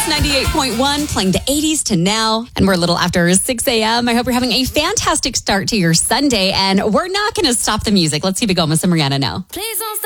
98.1, playing the 80s to now. And we're a little after 6 a.m. I hope you're having a fantastic start to your Sunday. And we're not going to stop the music. Let's keep it going with some Rihanna now. Please don't stop.